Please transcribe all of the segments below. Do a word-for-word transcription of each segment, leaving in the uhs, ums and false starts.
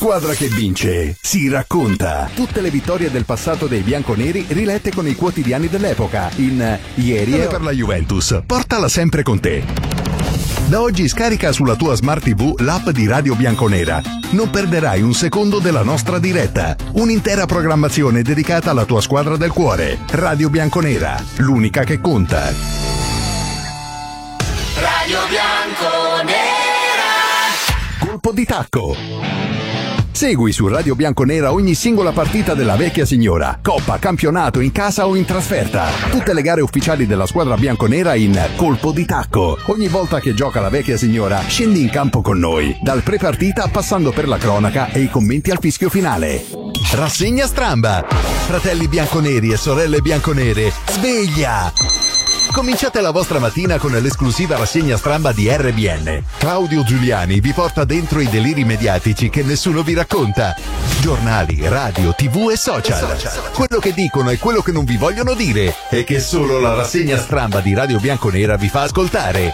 Squadra che vince, si racconta. Tutte le vittorie del passato dei bianconeri rilette con i quotidiani dell'epoca. In Ieri è per la Juventus, portala sempre con te. Da oggi scarica sulla tua Smart tivù l'app di Radio Bianconera. Non perderai un secondo della nostra diretta. Un'intera programmazione dedicata alla tua squadra del cuore. Radio Bianconera, l'unica che conta. Radio Bianconera. Colpo di tacco. Segui su Radio Bianconera ogni singola partita della vecchia signora, coppa, campionato, in casa o in trasferta. Tutte le gare ufficiali della squadra bianconera in Colpo di tacco. Ogni volta che gioca la vecchia signora, scendi in campo con noi, dal pre-partita passando per la cronaca e i commenti al fischio finale. Rassegna stramba. Fratelli bianconeri e sorelle bianconere, sveglia! Cominciate la vostra mattina con l'esclusiva rassegna stramba di R B N. Claudio Giuliani vi porta dentro i deliri mediatici che nessuno vi racconta. Giornali, radio, tivù e social. e social. Quello che dicono e quello che non vi vogliono dire e che solo la rassegna stramba di Radio Bianconera vi fa ascoltare.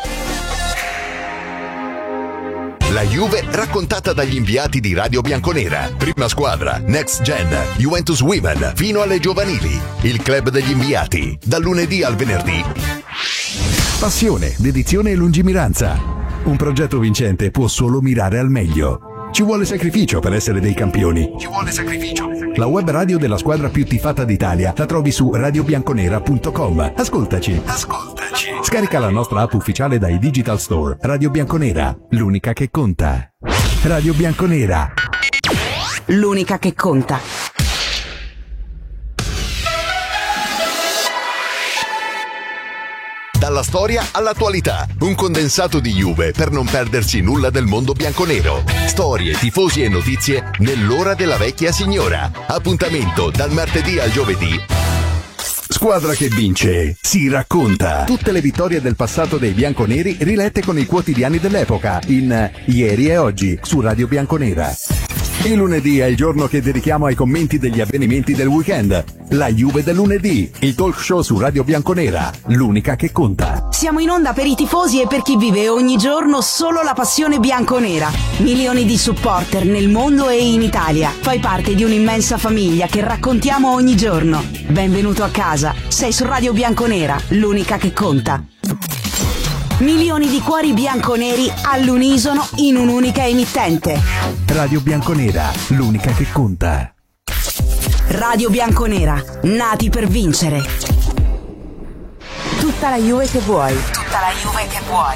La Juve raccontata dagli inviati di Radio Bianconera. Prima squadra, Next Gen, Juventus Women, fino alle giovanili. Il club degli inviati, dal lunedì al venerdì. Passione, dedizione e lungimiranza. Un progetto vincente può solo mirare al meglio. Ci vuole sacrificio per essere dei campioni. Ci vuole sacrificio. La web radio della squadra più tifata d'Italia la trovi su radio bianconera punto com. Ascoltaci. Ascoltaci. Scarica la nostra app ufficiale dai Digital Store. Radio Bianconera, l'unica che conta. Radio Bianconera. L'unica che conta. Dalla storia all'attualità, un condensato di Juve per non perdersi nulla del mondo bianconero. Storie, tifosi e notizie nell'ora della vecchia signora. Appuntamento dal martedì al giovedì. Squadra che vince, si racconta. Tutte le vittorie del passato dei bianconeri rilette con i quotidiani dell'epoca. In Ieri e Oggi su Radio Bianconera. Il lunedì è il giorno che dedichiamo ai commenti degli avvenimenti del weekend. La Juve del lunedì, il talk show su Radio Bianconera, l'unica che conta. Siamo in onda per i tifosi e per chi vive ogni giorno solo la passione bianconera. Milioni di supporter nel mondo e in Italia. Fai parte di un'immensa famiglia che raccontiamo ogni giorno. Benvenuto a casa. Sei su Radio Bianconera, l'unica che conta. Milioni di cuori bianconeri all'unisono in un'unica emittente. Radio Bianconera, l'unica che conta. Radio Bianconera, nati per vincere. Tutta la Juve che vuoi. Tutta la Juve che vuoi.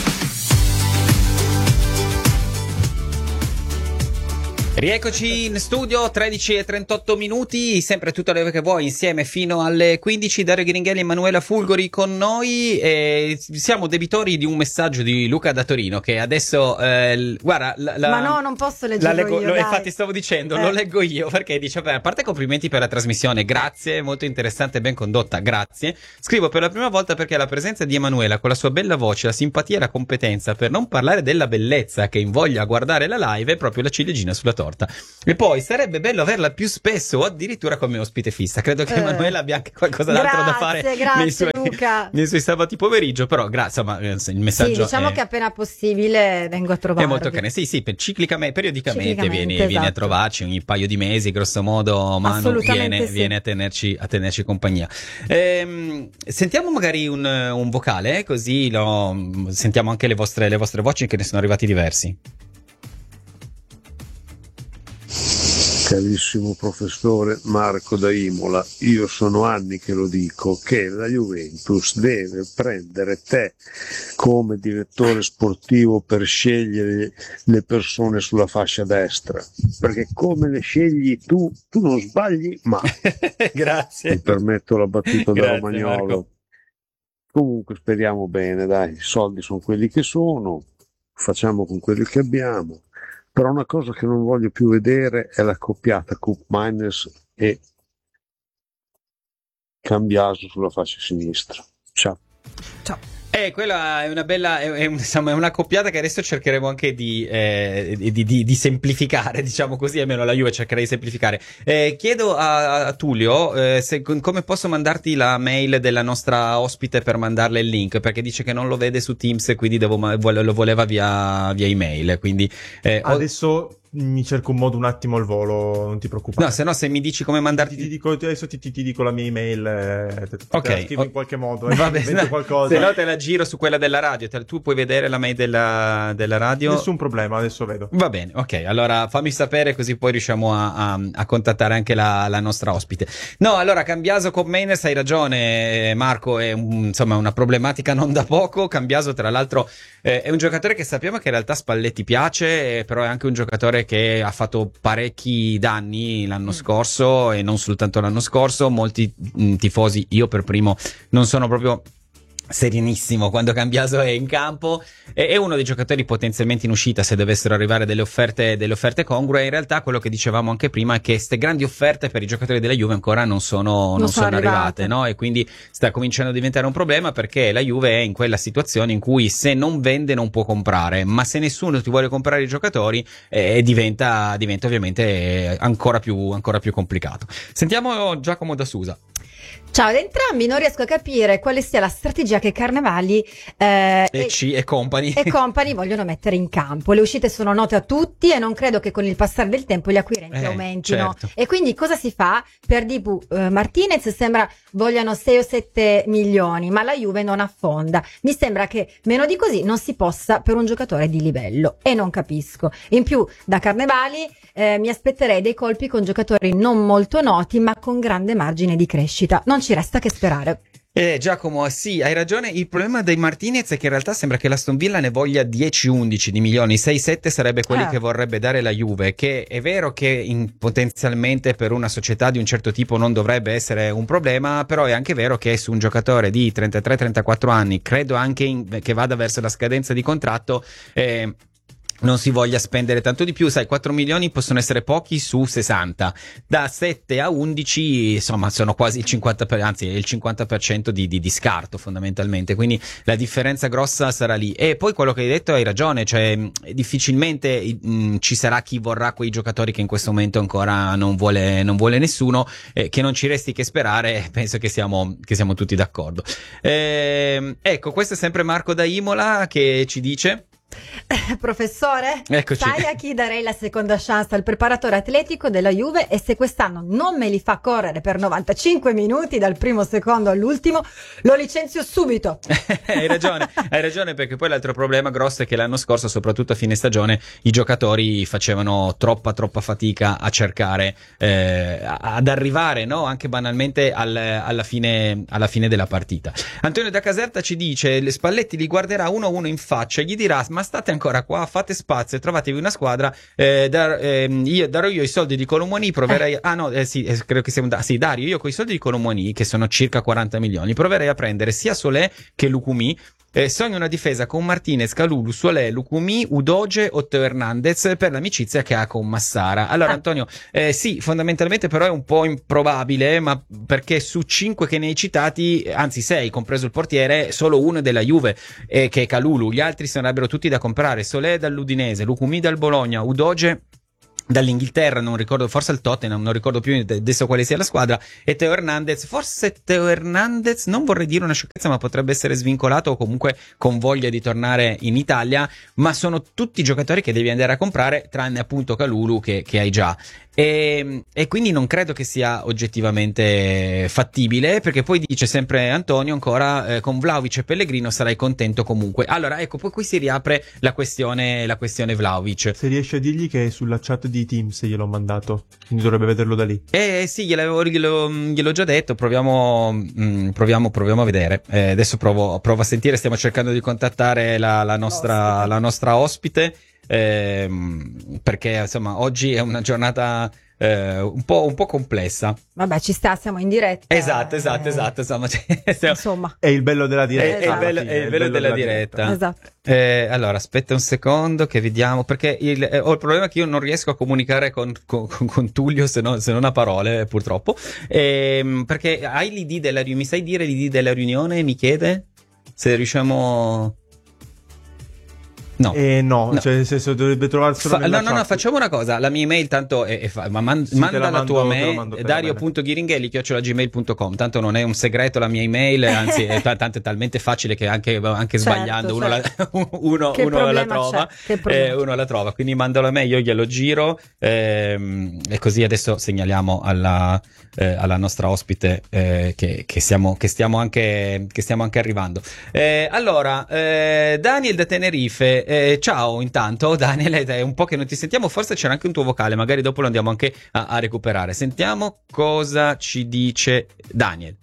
Rieccoci in studio, tredici e trentotto minuti, sempre tutta le che vuoi, insieme fino alle quindici. Dario Ghiringhelli e Emanuela Fulgori con noi, e siamo debitori di un messaggio di Luca da Torino che adesso, eh, guarda, la, la, ma no, non posso leggerlo leggo, io, lo, dai. Infatti stavo dicendo, eh. lo leggo io, perché dice, beh, a parte complimenti per la trasmissione, grazie, molto interessante e ben condotta, grazie. Scrivo per la prima volta perché la presenza di Emanuela con la sua bella voce, la simpatia e la competenza, per non parlare della bellezza che invoglia a guardare la live, è proprio la ciliegina sulla torta. E poi sarebbe bello averla più spesso o addirittura come ospite fissa. Credo che eh. Emanuela abbia anche qualcosa d'altro grazie, da fare grazie, nei suoi, Luca. nei suoi sabati pomeriggio. Però grazie, ma il messaggio sì, diciamo è, che appena possibile vengo a trovarvi. è molto carino. Sì, sì, per, ciclicamente, periodicamente, ciclicamente vieni, esatto. vieni a trovarci ogni paio di mesi, grosso modo. Manu viene, sì. viene a tenerci a tenerci compagnia. Ehm, sentiamo magari un, un vocale, così lo, sentiamo anche le vostre, le vostre voci, che ne sono arrivati diversi. Carissimo professore Marco da Imola, io sono anni che lo dico, che la Juventus deve prendere te come direttore sportivo per scegliere le persone sulla fascia destra, perché come le scegli tu, tu non sbagli mai. Grazie. Mi permetto la battuta da Grazie, Romagnolo. Marco. Comunque speriamo bene, dai, i soldi sono quelli che sono, facciamo con quelli che abbiamo. Però una cosa che non voglio più vedere è la coppiata Koopmeiners e Cambiaso sulla fascia sinistra. Ciao. Ciao. Eh, quella è una bella, è, è, insomma, è una coppiata che adesso cercheremo anche di, eh, di, di, di semplificare, diciamo così, almeno la Juve cercherà di semplificare. Eh, chiedo a, a Tullio eh, se, come posso mandarti la mail della nostra ospite per mandarle il link, perché dice che non lo vede su Teams e quindi devo, lo voleva via, via email, quindi eh, adesso mi cerco un modo un attimo al volo, non ti preoccupare. No, se no se mi dici come mandarti... Ti, ti dico, adesso ti, ti, ti dico la mia email, eh, te, te ok, la scrivo oh, in qualche modo, eh, vabbè, no, qualcosa. Se no te la giro su quella della radio, te, tu puoi vedere la mail della, della radio. Nessun problema, adesso vedo. Va bene, ok, allora fammi sapere così poi riusciamo a, a, a contattare anche la, la nostra ospite. No, allora Cambiaso con Mainers, hai ragione Marco, è un, insomma una problematica non da poco. Cambiaso tra l'altro eh, è un giocatore che sappiamo che in realtà Spalletti piace, eh, però è anche un giocatore che ha fatto parecchi danni l'anno scorso e non soltanto l'anno scorso. Molti mh, tifosi, io per primo, non sono proprio serenissimo quando Cambiaso è in campo. È uno dei giocatori potenzialmente in uscita se dovessero arrivare delle offerte delle offerte congrue. In realtà quello che dicevamo anche prima è che queste grandi offerte per i giocatori della Juve ancora non sono, non non sono, sono arrivate, arrivate, no? E quindi sta cominciando a diventare un problema, perché la Juve è in quella situazione in cui se non vende non può comprare, ma se nessuno ti vuole comprare i giocatori eh, diventa, diventa ovviamente ancora più, ancora più complicato. Sentiamo Giacomo da Susa. Ciao ad entrambi, non riesco a capire quale sia la strategia che Carnevali eh, e, C e compagni e compagni vogliono mettere in campo. Le uscite sono note a tutti e non credo che con il passare del tempo gli acquirenti eh, aumentino. certo. E quindi cosa si fa? Per Dibu eh, Martinez sembra vogliano sei o sette milioni, ma la Juve non affonda. Mi sembra che meno di così non si possa per un giocatore di livello, e non capisco. In più da Carnevali eh, mi aspetterei dei colpi con giocatori non molto noti ma con grande margine di crescita. Non ci resta che sperare. Eh, Giacomo, sì, hai ragione. Il problema dei Martinez è che in realtà sembra che l'Aston Villa ne voglia dieci undici di milioni, sei sette sarebbe quelli Eh. che vorrebbe dare la Juve, che è vero che in, potenzialmente per una società di un certo tipo non dovrebbe essere un problema, però è anche vero che su un giocatore di trentatré trentaquattro anni, credo anche in, che vada verso la scadenza di contratto, eh, non si voglia spendere tanto di più. Sai, quattro milioni possono essere pochi su sessanta, da sette a undici insomma sono quasi il cinquanta per, anzi il cinquanta per cento di, di, di scarto fondamentalmente, quindi la differenza grossa sarà lì. E poi quello che hai detto hai ragione, cioè difficilmente mh, ci sarà chi vorrà quei giocatori che in questo momento ancora non vuole, non vuole nessuno, eh, che non ci resti che sperare, penso che siamo, che siamo tutti d'accordo. Eh, ecco, questo è sempre Marco da Imola che ci dice: Eh, professore, Eccoci. sai a chi darei la seconda chance? Al preparatore atletico della Juve, e se quest'anno non me li fa correre per novantacinque minuti dal primo secondo all'ultimo, lo licenzio subito. hai ragione, hai ragione, perché poi l'altro problema grosso è che l'anno scorso, soprattutto a fine stagione, i giocatori facevano troppa troppa fatica a cercare eh, ad arrivare, no, anche banalmente al, alla fine alla fine della partita. Antonio da Caserta ci dice: le Spalletti li guarderà uno a uno in faccia e gli dirà: ma state ancora qua, fate spazio e trovatevi una squadra, eh, dar, eh, io darò io i soldi di Colomoni, proverei, eh. ah no, eh, sì, eh, credo che sia un da- sì, Dario, io con i soldi di Colomoni, che sono circa quaranta milioni, proverei a prendere sia Solé che Lukumi. Eh, sogno una difesa con Martinez, Kalulu, Solé, Lukumi, Udoge o Teo Hernandez per l'amicizia che ha con Massara. Allora, Ah. Antonio, eh, sì, fondamentalmente però è un po' improbabile, ma perché su cinque che ne hai citati, anzi sei, compreso il portiere, solo uno è della Juve, eh, che è Kalulu. Gli altri sarebbero tutti da comprare: Solé dall'Udinese, Lukumi dal Bologna, Udoge dall'Inghilterra, non ricordo, forse il Tottenham, non ricordo più adesso quale sia la squadra, e Teo Hernandez, forse Teo Hernandez, non vorrei dire una sciocchezza, ma potrebbe essere svincolato o comunque con voglia di tornare in Italia, ma sono tutti giocatori che devi andare a comprare, tranne appunto Kalulu che, che hai già. E, e quindi non credo che sia oggettivamente fattibile, perché poi dice sempre Antonio ancora, eh, con Vlahovic e Pellegrino sarai contento comunque. Allora ecco, poi qui si riapre la questione la questione Vlahovic. Se riesci a dirgli che è sulla chat di Teams gliel'ho mandato, quindi dovrebbe vederlo da lì. Eh sì, gliel'avevo, glielo, gliel'ho già detto, proviamo mh, proviamo, proviamo a vedere. Eh, adesso provo, provo a sentire, stiamo cercando di contattare la, la nostra la nostra ospite, ehm, perché insomma oggi è una giornata eh, un po', un po' complessa. Vabbè, ci sta, siamo in diretta. Esatto, esatto, eh, esatto, insomma, cioè, stiamo- Insomma, È il bello della diretta. È- è il bello- alla è il fine, bello della diretta. esatto. Eh, allora, aspetta un secondo che vediamo, perché il, eh, ho il problema che io non riesco a comunicare con, con, con- con Tullio se, no, se non a parole, purtroppo. Ehm, perché hai l'I D della riunione, mi sai dire l'I D della riunione? Mi chiede se riusciamo... No, Eh no, No. cioè nel senso dovrebbe trovarselo Fa- nella no, no, no, chat. facciamo una cosa. La mia email tanto è, è fa- ma man- Sì, te manda la la mando- tua te la mail mando per dario bene. punto ghiringhelli chiocciola gmail punto com. Tanto non è un segreto la mia email, anzi è, ta- tanto è talmente facile che anche, anche Certo, sbagliando uno, certo. la, uno, Che uno la problema trova. c'è? Che problema Eh, uno la trova. Quindi mandalo a me, io glielo giro. ehm, e così adesso segnaliamo alla, eh, alla nostra ospite eh, che, che, stiamo, che, stiamo anche, che stiamo anche arrivando. Eh, allora, eh, Daniel da Tenerife, eh, ciao intanto Daniel, è un po' che non ti sentiamo, forse c'era anche un tuo vocale, magari dopo lo andiamo anche a, a recuperare. Sentiamo cosa ci dice Daniel.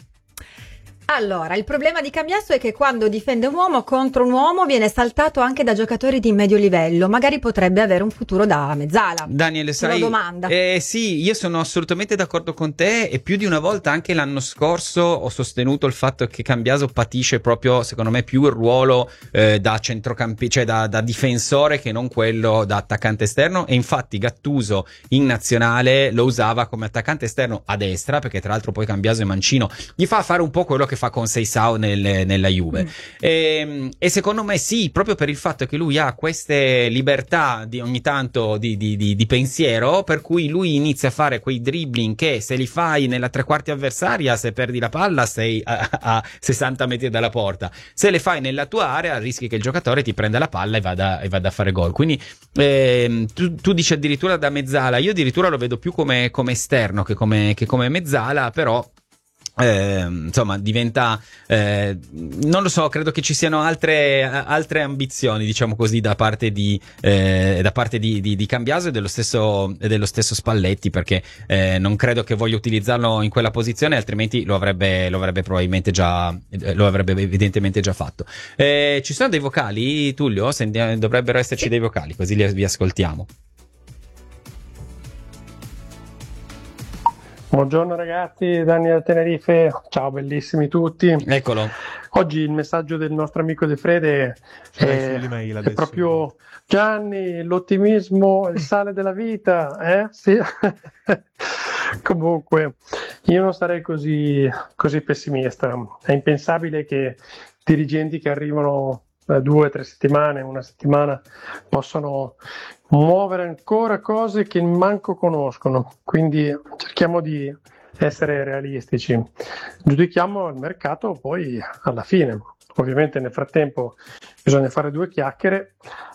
Allora, il problema di Cambiaso è che quando difende un uomo contro un uomo viene saltato anche da giocatori di medio livello. Magari potrebbe avere un futuro da mezzala. Daniel, Se lo sai, domanda. eh, sì, io sono assolutamente d'accordo con te e più di una volta anche l'anno scorso ho sostenuto il fatto che Cambiaso patisce proprio, secondo me, più il ruolo eh, da centrocampista, cioè da, da difensore che non quello da attaccante esterno, e infatti Gattuso in nazionale lo usava come attaccante esterno a destra, perché tra l'altro poi Cambiaso è mancino, gli fa fare un po' quello che fa con Seisao nel, nella Juve. Mm. E, e secondo me sì, proprio per il fatto che lui ha queste libertà di ogni tanto di, di, di, di pensiero, per cui lui inizia a fare quei dribbling che se li fai nella tre quarti avversaria, se perdi la palla sei a, a sessanta metri dalla porta, se le fai nella tua area rischi che il giocatore ti prenda la palla e vada, e vada a fare gol. Quindi ehm, tu, tu dici addirittura da mezzala, io addirittura lo vedo più come, come esterno che come, che come mezzala, però Eh, insomma diventa eh, non lo so, credo che ci siano altre, altre ambizioni, diciamo così, da parte di eh, da parte di, di, di Cambiaso e dello stesso, e dello stesso Spalletti, perché eh, non credo che voglia utilizzarlo in quella posizione, altrimenti lo avrebbe, lo avrebbe probabilmente già eh, lo avrebbe evidentemente già fatto. Eh, ci sono dei vocali, Tullio? Senti, dovrebbero esserci Sì. dei vocali, così li, vi ascoltiamo. Buongiorno ragazzi, Daniel Tenerife, ciao bellissimi tutti. Eccolo. Oggi il messaggio del nostro amico De Frede Ce l'hai è, sull'email è adesso. proprio Gianni, l'ottimismo, il sale della vita, eh? Sì. Comunque, io non sarei così, così pessimista. È impensabile che dirigenti che arrivano eh, due o tre settimane, una settimana, possano muovere ancora cose che manco conoscono, quindi cerchiamo di essere realistici, giudichiamo il mercato poi alla fine. Ovviamente nel frattempo bisogna fare due chiacchiere,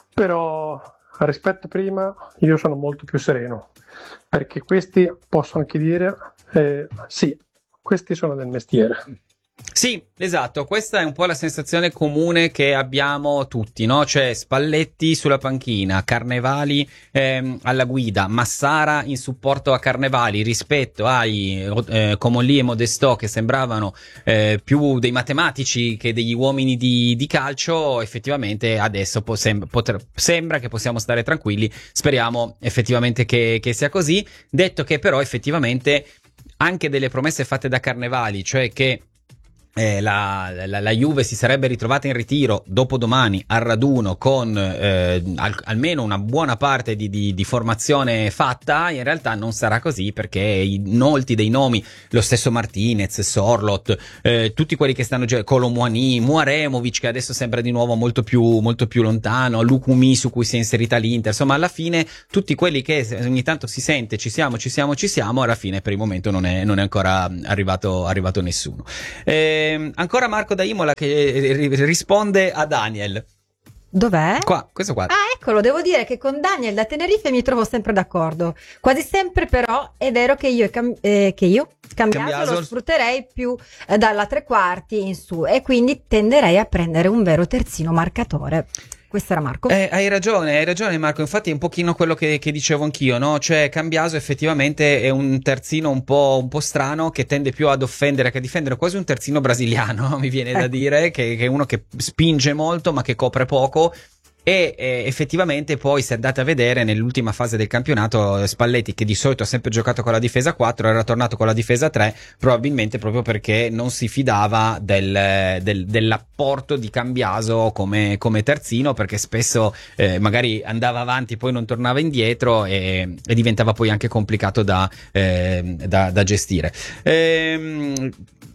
però rispetto a prima io sono molto più sereno, perché questi possono anche dire eh, sì, questi sono del mestiere. Sì, esatto, questa è un po' la sensazione comune che abbiamo tutti, no? Cioè Spalletti sulla panchina, Carnevali ehm, alla guida, Massara in supporto a Carnevali rispetto ai eh, Comolli e Modestò che sembravano eh, più dei matematici che degli uomini di, di calcio. Effettivamente adesso po- sem- poter- sembra che possiamo stare tranquilli, speriamo effettivamente che, che sia così, detto che però effettivamente anche delle promesse fatte da Carnevali, cioè che Eh, la, la, la Juve si sarebbe ritrovata in ritiro dopodomani al raduno con eh, al, almeno una buona parte di, di, di formazione fatta, in realtà non sarà così, perché i, molti dei nomi, lo stesso Martinez, Sorlot, eh, tutti quelli che stanno già, Colomouani, Muaremovic che adesso sembra di nuovo molto più, molto più lontano, Lukumi su cui si è inserita l'Inter, insomma alla fine tutti quelli che ogni tanto si sente ci siamo, ci siamo, ci siamo, alla fine per il momento non è, non è ancora arrivato, arrivato nessuno. Eh, ancora Marco da Imola che risponde a Daniel. Dov'è? Qua, questo qua. Ah, eccolo, devo dire che con Daniel da Tenerife mi trovo sempre d'accordo. Quasi sempre però è vero che io, cam- eh, che io Cambiaso, Cambiaso lo sfrutterei più eh, dalla tre quarti in su e quindi tenderei a prendere un vero terzino marcatore. Questo era Marco. Eh, hai ragione, hai ragione Marco, infatti è un pochino quello che, che dicevo anch'io, no? Cioè Cambiaso effettivamente è un terzino un po', un po' strano che tende più ad offendere che a difendere, quasi un terzino brasiliano, mi viene da Ecco. dire, che, che è uno che spinge molto ma che copre poco. E eh, effettivamente poi se andate a vedere nell'ultima fase del campionato Spalletti, che di solito ha sempre giocato con la difesa quattro, era tornato con la difesa tre, probabilmente proprio perché non si fidava del, del, dell'apporto di Cambiaso come, come terzino, perché spesso eh, magari andava avanti poi non tornava indietro e, e diventava poi anche complicato da, eh, da, da gestire. Ehm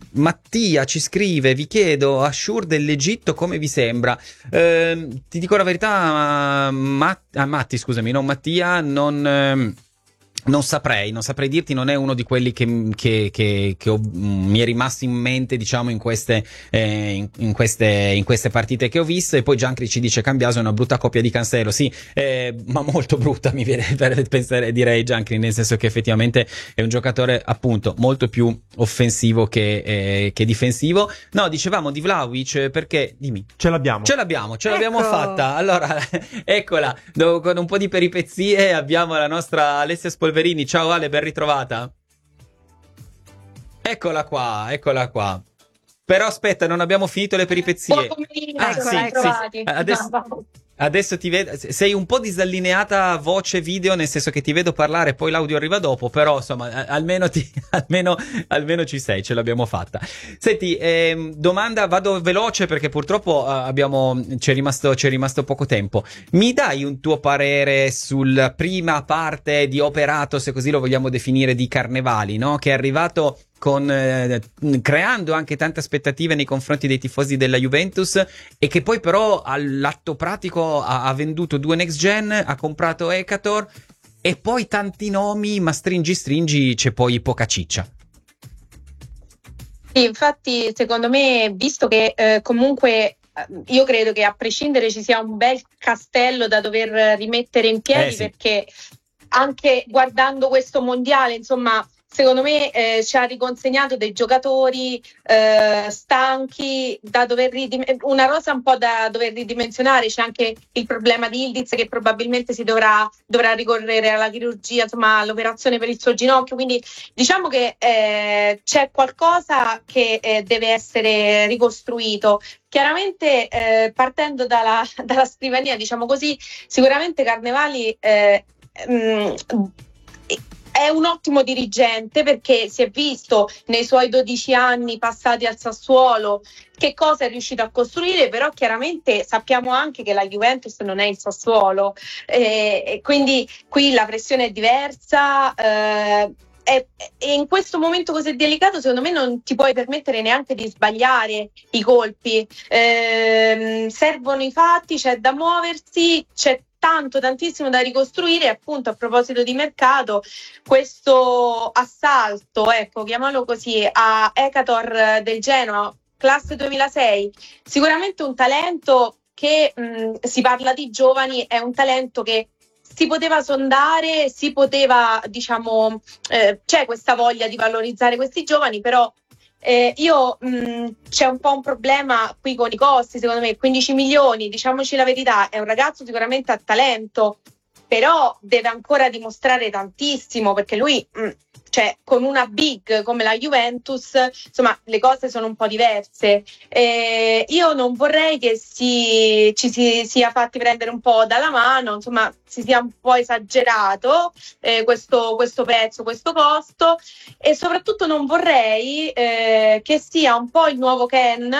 Mattia ci scrive: vi chiedo a Shur dell'Egitto come vi sembra. Eh, ti dico la verità, Matt- ah, Matti scusami, non Mattia, non... ehm, Non saprei, non saprei dirti, non è uno di quelli che, che, che, che ho, mi è rimasto in mente, diciamo, in queste, eh, in, in queste, in queste partite che ho visto. E poi Giancri ci dice: Cambiaso è una brutta coppia di Cancelo. Sì, eh, ma molto brutta, mi viene per pensare, direi, Giancri, nel senso che effettivamente è un giocatore, appunto, molto più offensivo che, eh, che difensivo. No, dicevamo di Vlahovic perché, dimmi. Ce l'abbiamo. Ce l'abbiamo, ce Ecco. l'abbiamo fatta. Allora, eccola, do- con un po' di peripezie abbiamo la nostra Alessia Spolverini. Ciao Ale, ben ritrovata. Eccola qua, eccola qua. Però aspetta, non abbiamo finito le peripezie. Buon pomeriggio, Ah, ecco, sì, ben sì. trovati. Adesso, No, adesso ti vedo. Sei un po' disallineata voce video, nel senso che ti vedo parlare, poi l'audio arriva dopo, però insomma, a- almeno, ti, almeno, almeno ci sei, ce l'abbiamo fatta. Senti, ehm, domanda, vado veloce perché purtroppo eh, abbiamo, c'è rimasto, c'è rimasto poco tempo. Mi dai un tuo parere sulla prima parte di operato, se così lo vogliamo definire, di Carnevali, no? Che è arrivato con eh, creando anche tante aspettative nei confronti dei tifosi della Juventus, e che poi però all'atto pratico ha, ha venduto due next gen, ha comprato Ekator e poi tanti nomi, ma stringi stringi c'è poi poca ciccia. sì, infatti, secondo me, visto che eh, comunque eh, io credo che a prescindere ci sia un bel castello da dover rimettere in piedi, Eh, sì. perché anche guardando questo mondiale, insomma, secondo me eh, ci ha riconsegnato dei giocatori eh, stanchi, da dover ridim- una rosa un po' da dover ridimensionare. C'è anche il problema di Ildiz, che probabilmente si dovrà, dovrà ricorrere alla chirurgia, insomma, all'operazione per il suo ginocchio. Quindi diciamo che eh, c'è qualcosa che eh, deve essere ricostruito. Chiaramente eh, partendo dalla, dalla scrivania, diciamo così, sicuramente Carnevali eh, mh, è un ottimo dirigente, perché si è visto nei suoi dodici anni passati al Sassuolo che cosa è riuscito a costruire. Però chiaramente sappiamo anche che la Juventus non è il Sassuolo, eh, e quindi qui la pressione è diversa. Eh, e, e in questo momento così delicato, secondo me, non ti puoi permettere neanche di sbagliare i colpi. Eh, servono i fatti, c'è da muoversi, c'è tanto, tantissimo da ricostruire. Appunto, a proposito di mercato, questo assalto, ecco, chiamalo così, a Ekator del Genoa, classe duemilasei, sicuramente un talento che mh, si parla di giovani, è un talento che si poteva sondare, si poteva, diciamo, eh, c'è questa voglia di valorizzare questi giovani, però Eh, io mh, c'è un po' un problema qui con i costi, secondo me. quindici milioni, diciamoci la verità, è un ragazzo sicuramente a talento, però deve ancora dimostrare tantissimo, perché lui mh, cioè, con una big come la Juventus, insomma, le cose sono un po' diverse. Eh, io non vorrei che si, ci si sia fatti prendere un po' dalla mano, insomma, si sia un po' esagerato eh, questo, questo prezzo, questo costo, e soprattutto non vorrei eh, che sia un po' il nuovo Ken,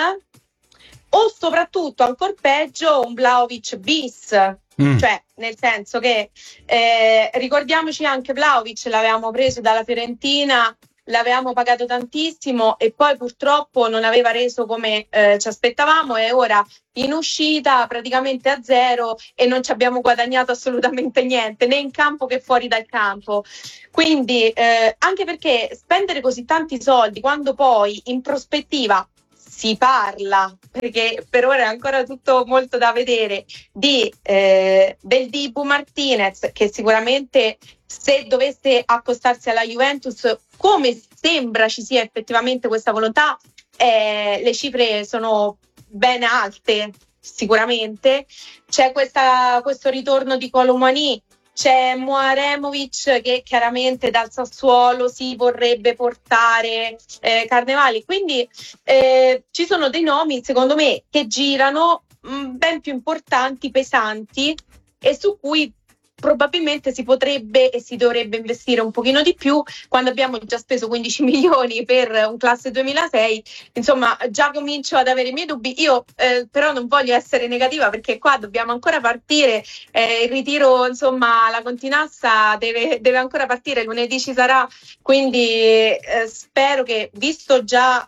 o soprattutto, ancor peggio, un Vlahovic bis. Mm. Cioè, nel senso che eh, ricordiamoci anche Vlahovic, l'avevamo preso dalla Fiorentina, l'avevamo pagato tantissimo e poi purtroppo non aveva reso come eh, ci aspettavamo, e ora in uscita praticamente a zero e non ci abbiamo guadagnato assolutamente niente, né in campo che fuori dal campo. Quindi eh, anche perché spendere così tanti soldi quando poi in prospettiva si parla, perché per ora è ancora tutto molto da vedere, di eh, del Dibu Martinez, che sicuramente, se dovesse accostarsi alla Juventus, come sembra ci sia effettivamente questa volontà, eh, le cifre sono ben alte sicuramente. C'è questa, questo ritorno di Colomani, c'è Muaremovic che chiaramente dal Sassuolo si vorrebbe portare eh, Carnevali, quindi eh, ci sono dei nomi, secondo me, che girano mh, ben più importanti, pesanti, e su cui probabilmente si potrebbe e si dovrebbe investire un pochino di più, quando abbiamo già speso quindici milioni per un classe duemilasei. Insomma, già comincio ad avere i miei dubbi. Io eh, però non voglio essere negativa, perché qua dobbiamo ancora partire, eh, il ritiro, insomma, la Continassa deve, deve ancora partire, lunedì ci sarà, quindi eh, spero che, visto già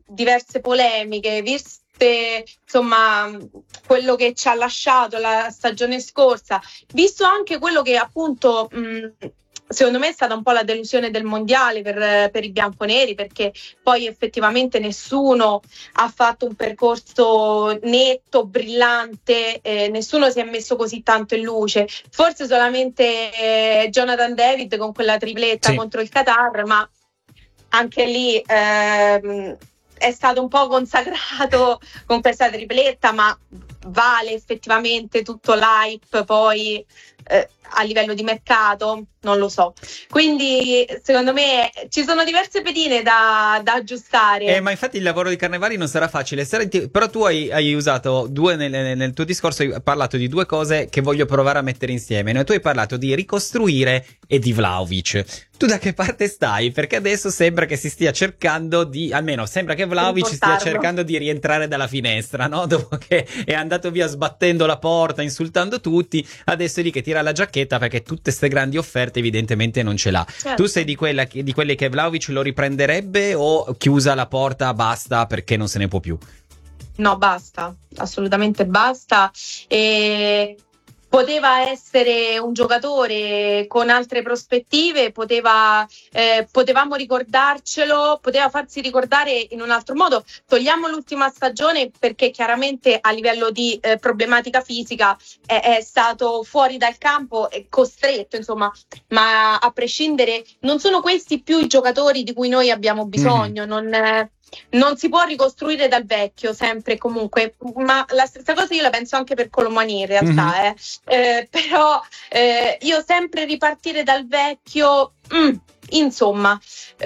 diverse polemiche, viste insomma quello che ci ha lasciato la stagione scorsa, visto anche quello che appunto mh, secondo me è stata un po' la delusione del mondiale per, per i bianconeri, perché poi effettivamente nessuno ha fatto un percorso netto, brillante, eh, nessuno si è messo così tanto in luce, forse solamente eh, Jonathan David con quella tripletta sì. contro il Qatar, ma anche lì ehm, è stato un po' consacrato con questa tripletta, ma vale effettivamente tutto l'hype poi eh, a livello di mercato? Non lo so. Quindi secondo me ci sono diverse pedine da, da aggiustare. Eh, ma infatti il lavoro di Carnevali non sarà facile. Senti, però tu hai, hai usato due nel, nel tuo discorso, hai parlato di due cose che voglio provare a mettere insieme. No? Tu hai parlato di ricostruire e di Vlahovic. Tu da che parte stai? Perché adesso sembra che si stia cercando di, almeno sembra che Vlahovic stia cercando di rientrare dalla finestra, no? Dopo che è andato via sbattendo la porta, insultando tutti, adesso è lì che tira la giacchetta perché tutte ste grandi offerte evidentemente non ce l'ha. Certo. Tu sei di quella che, di quelle che Vlahovic lo riprenderebbe o chiusa la porta basta perché non se ne può più? No, basta, assolutamente basta. E poteva essere un giocatore con altre prospettive, poteva, eh, potevamo ricordarcelo, poteva farsi ricordare in un altro modo. Togliamo l'ultima stagione perché chiaramente a livello di eh, problematica fisica è, è stato fuori dal campo, è costretto, insomma, ma a prescindere non sono questi più i giocatori di cui noi abbiamo bisogno, mm. non... Eh, Non si può ricostruire dal vecchio sempre e comunque, ma la stessa cosa io la penso anche per Colomani in realtà, mm-hmm. eh. Eh, però eh, io sempre ripartire dal vecchio, mm, insomma,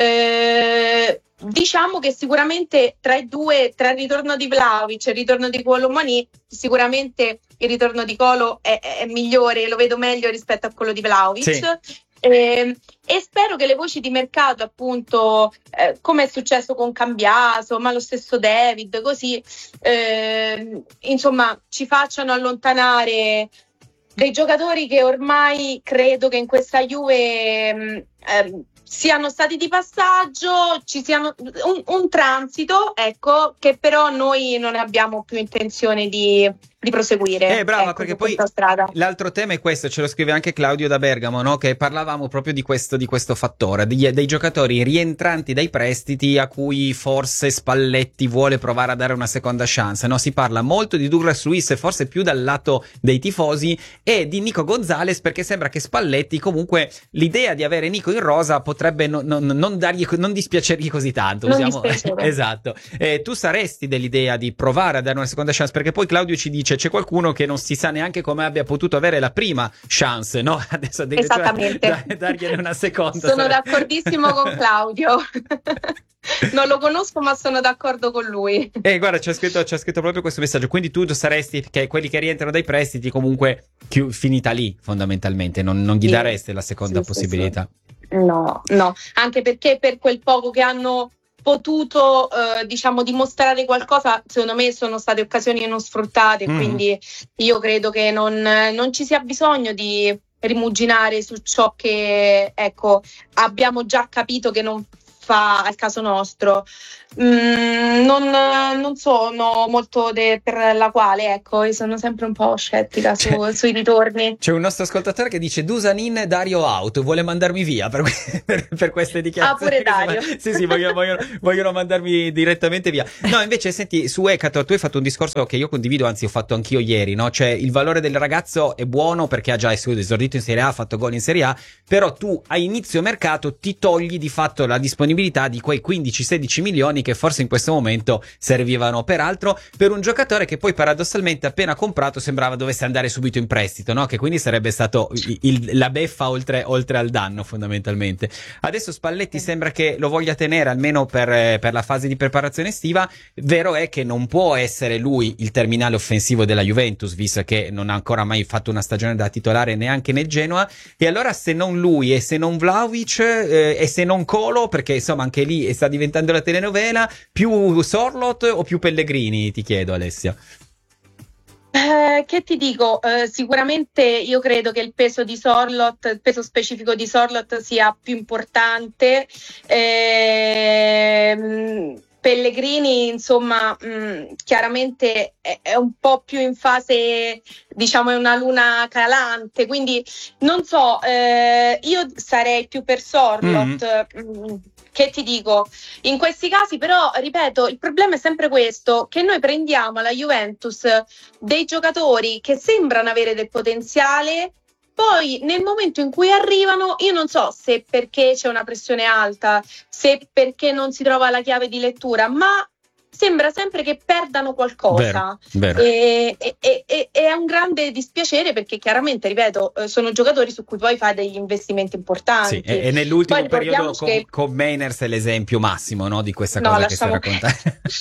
eh, diciamo che sicuramente tra i due, tra il ritorno di Vlahovic e il ritorno di Colomani, sicuramente il ritorno di Colo è, è migliore, lo vedo meglio rispetto a quello di Vlahovic. Sì. Eh, e spero che le voci di mercato, appunto, eh, come è successo con Cambiaso, ma lo stesso David, così, eh, insomma, ci facciano allontanare dei giocatori che ormai credo che in questa Juve eh, siano stati di passaggio, ci siano un, un transito, ecco, che però noi non abbiamo più intenzione di, di proseguire. Eh, brava, ecco, perché poi strada. L'altro tema è questo, ce lo scrive anche Claudio da Bergamo, no? Che parlavamo proprio di questo, di questo fattore, degli, dei giocatori rientranti dai prestiti a cui forse Spalletti vuole provare a dare una seconda chance, no? Si parla molto di Douglas Luiz, forse più dal lato dei tifosi, e di Nico Gonzalez, perché sembra che Spalletti comunque l'idea di avere Nico in rosa potrebbe non, non, non dargli, non dispiacergli così tanto. Non usiamo... Esatto. Eh, tu saresti dell'idea di provare a dare una seconda chance, perché poi Claudio ci dice c'è qualcuno che non si sa neanche come abbia potuto avere la prima chance, no? Adesso esattamente, da, dargliene una seconda. Sono sarà... d'accordissimo con Claudio. Non lo conosco, ma sono d'accordo con lui. Eh, guarda, c'è scritto, c'è scritto proprio questo messaggio. Quindi tu saresti che quelli che rientrano dai prestiti comunque chi, finita lì, fondamentalmente, non, non gli sì. daresti la seconda sì, possibilità. Sì, sì. No, no, anche perché per quel poco che hanno potuto eh, diciamo dimostrare qualcosa, secondo me sono state occasioni non sfruttate, mm. quindi io credo che non, non ci sia bisogno di rimuginare su ciò che ecco abbiamo già capito che non fa al caso nostro. Mm, non, non sono molto de, per la quale, ecco, io sono sempre un po' scettica su, c'è, sui ritorni. C'è un nostro ascoltatore che dice Dusanin Dario out, vuole mandarmi via per, per, per queste dichiarazioni. Ah, pure Dario. Sì, sì, vogliono, vogliono, vogliono mandarmi direttamente via. No, invece, senti, su Ekator tu hai fatto un discorso che io condivido, anzi ho fatto anch'io ieri, no? Cioè, il valore del ragazzo è buono perché ha già esordito in Serie A, ha fatto gol in Serie A, però tu a inizio mercato ti togli di fatto la disponibilità di quei quindici sedici milioni che forse in questo momento servivano, peraltro per un giocatore che poi paradossalmente appena comprato sembrava dovesse andare subito in prestito, no? Che quindi sarebbe stato il, il, la beffa oltre, oltre al danno fondamentalmente. Adesso Spalletti sembra che lo voglia tenere almeno per, per la fase di preparazione estiva. Vero è che non può essere lui il terminale offensivo della Juventus, visto che non ha ancora mai fatto una stagione da titolare neanche nel Genoa, e allora se non lui e se non Vlahovic eh, e se non Colo, perché insomma anche lì sta diventando la telenovela, più Sorloth o più Pellegrini, ti chiedo, Alessia? Eh, che ti dico, eh, sicuramente io credo che il peso di Sorloth, il peso specifico di Sorloth sia più importante, eh, Pellegrini, insomma, mh, chiaramente è, è un po' più in fase, diciamo, è una luna calante, quindi non so, eh, io sarei più per Sorloth. Mm-hmm. mh, Che ti dico, in questi casi però, ripeto, il problema è sempre questo, che noi prendiamo alla Juventus dei giocatori che sembrano avere del potenziale, poi nel momento in cui arrivano, io non so se perché c'è una pressione alta, se perché non si trova la chiave di lettura, ma sembra sempre che perdano qualcosa. Vero, vero. E, e, e, e è un grande dispiacere, perché chiaramente, ripeto, sono giocatori su cui poi fai degli investimenti importanti. Sì, e, e nell'ultimo poi periodo con, che... con Mainers è l'esempio massimo, no, di questa no, cosa che stai raccontando.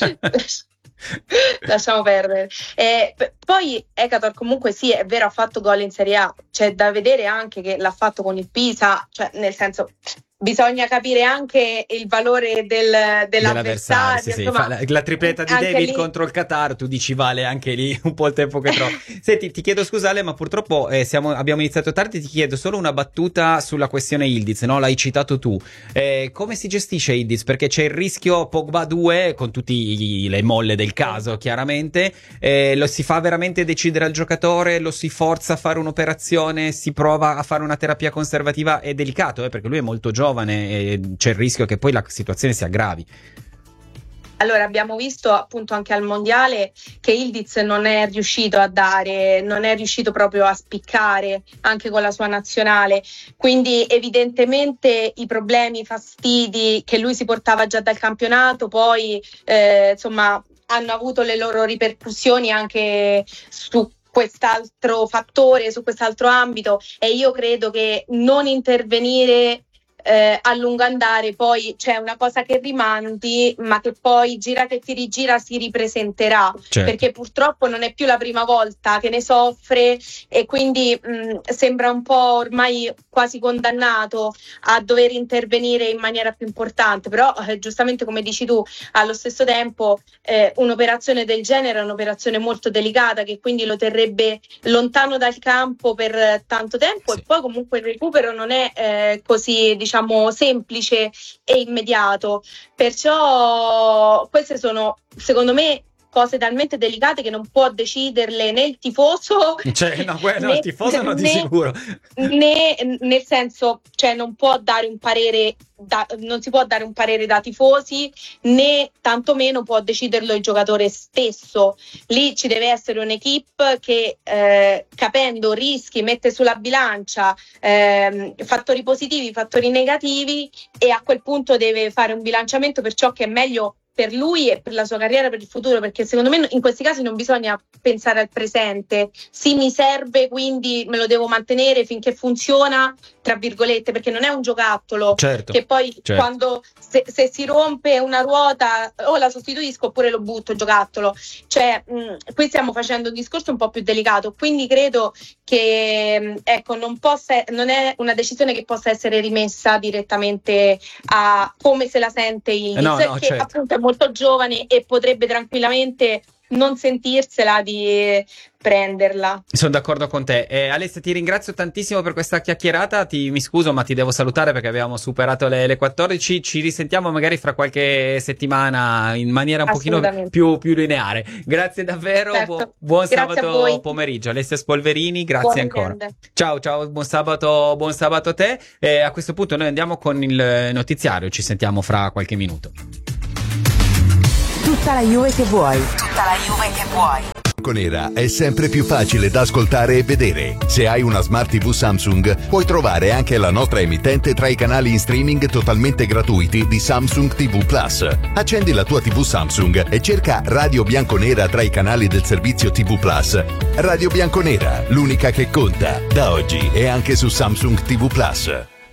Lasciamo perdere. Eh, p- poi Ekator comunque sì, è vero, ha fatto gol in Serie A, c'è da vedere anche che l'ha fatto con il Pisa, cioè nel senso bisogna capire anche il valore del, dell'avversario. Sì, sì. Insomma, la, la tripletta di David lì... contro il Qatar, tu dici vale anche lì un po' il tempo che trovi. Senti, ti chiedo scusale, ma purtroppo eh, siamo, abbiamo iniziato tardi, ti chiedo solo una battuta sulla questione Yildiz, no? L'hai citato tu. Eh, come si gestisce Yildiz? Perché c'è il rischio Pogba due, con tutte le molle del caso chiaramente, eh, lo si fa veramente decidere al giocatore, lo si forza a fare un'operazione, si prova a fare una terapia conservativa, è delicato eh, perché lui è molto giovane e c'è il rischio che poi la situazione si aggravi. Allora, abbiamo visto appunto anche al mondiale che Yildiz non è riuscito a dare, non è riuscito proprio a spiccare anche con la sua nazionale, quindi evidentemente i problemi, i fastidi che lui si portava già dal campionato poi eh, insomma hanno avuto le loro ripercussioni anche su quest'altro fattore, su quest'altro ambito, e io credo che non intervenire Eh, a lungo andare poi c'è una cosa che rimandi, ma che poi gira che ti rigira si ripresenterà, certo. Perché purtroppo non è più la prima volta che ne soffre, e quindi mh, sembra un po' ormai quasi condannato a dover intervenire in maniera più importante, però eh, giustamente come dici tu, allo stesso tempo eh, un'operazione del genere è un'operazione molto delicata, che quindi lo terrebbe lontano dal campo per tanto tempo, sì. E poi comunque il recupero non è eh, così, diciamo diciamo semplice e immediato, perciò queste sono secondo me cose talmente delicate che non può deciderle né il tifoso, cioè no, no né, il tifoso no, di né, sicuro né nel senso, cioè non può dare un parere da, non si può dare un parere da tifosi, né tantomeno può deciderlo il giocatore stesso. Lì ci deve essere un'equipe che eh, capendo rischi mette sulla bilancia eh, fattori positivi, fattori negativi, e a quel punto deve fare un bilanciamento per ciò che è meglio per lui e per la sua carriera, per il futuro, perché secondo me in questi casi non bisogna pensare al presente. Sì, mi serve, quindi me lo devo mantenere finché funziona, tra virgolette, perché non è un giocattolo, certo, che poi certo. quando se, se si rompe una ruota o la sostituisco oppure lo butto il giocattolo, cioè mh, qui stiamo facendo un discorso un po' più delicato, quindi credo che mh, ecco non possa, non è una decisione che possa essere rimessa direttamente a come se la sente Yildiz, no, no, che certo. appunto è molto giovane e potrebbe tranquillamente non sentirsela di prenderla. Sono d'accordo con te. eh, Alessia, ti ringrazio tantissimo per questa chiacchierata, ti, mi scuso ma ti devo salutare perché abbiamo superato le, le quattordici, ci risentiamo magari fra qualche settimana in maniera un pochino più, più lineare. Grazie davvero, certo. bu- buon grazie sabato pomeriggio. Alessia Spolverini, grazie buon ancora. Weekend. Ciao ciao, buon sabato, buon sabato a te. E a questo punto noi andiamo con il notiziario, ci sentiamo fra qualche minuto. Tutta la Juve che vuoi. Tutta la Juve che vuoi. Bianconera è sempre più facile da ascoltare e vedere. Se hai una Smart ti vu Samsung, puoi trovare anche la nostra emittente tra i canali in streaming totalmente gratuiti di Samsung ti vu Plus. Accendi la tua ti vu Samsung e cerca Radio Bianconera tra i canali del servizio ti vu Plus. Radio Bianconera, l'unica che conta. Da oggi è anche su Samsung ti vu Plus.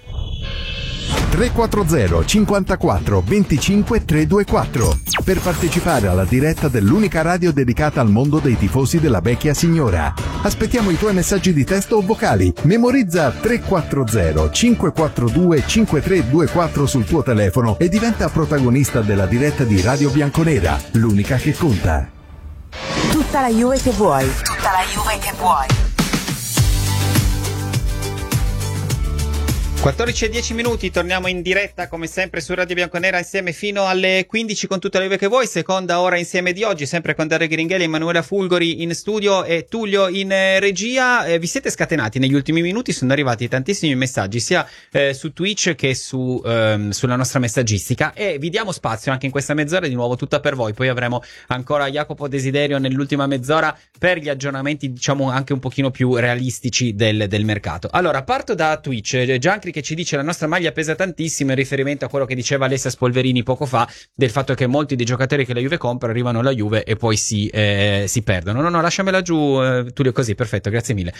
tre quattro zero cinquantaquattro venticinque trecentoventiquattro per partecipare alla diretta dell'unica radio dedicata al mondo dei tifosi della vecchia signora. Aspettiamo i tuoi messaggi di testo o vocali. Memorizza tre quattro zero cinque quattro due cinque tre due quattro sul tuo telefono e diventa protagonista della diretta di Radio Bianconera, l'unica che conta. Tutta la Juve che vuoi. Tutta la Juve che vuoi. quattordici e dieci minuti, torniamo in diretta come sempre su Radio Bianconera insieme fino alle quindici con tutte le Juve che vuoi, seconda ora insieme di oggi, sempre con Dario Ghiringhelli, Emanuela Fulgori in studio e Tullio in eh, regia. Eh, vi siete scatenati negli ultimi minuti, sono arrivati tantissimi messaggi sia eh, su Twitch che su ehm, sulla nostra messaggistica e vi diamo spazio anche in questa mezz'ora, di nuovo tutta per voi, poi avremo ancora Jacopo Desiderio nell'ultima mezz'ora per gli aggiornamenti diciamo anche un pochino più realistici del, del mercato. Allora parto da Twitch, Giancri che ci dice la nostra maglia pesa tantissimo in riferimento a quello che diceva Alessia Spolverini poco fa del fatto che molti dei giocatori che la Juve compra arrivano alla Juve e poi si, eh, si perdono. No no lasciamela giù eh, Tullio, così perfetto, grazie mille.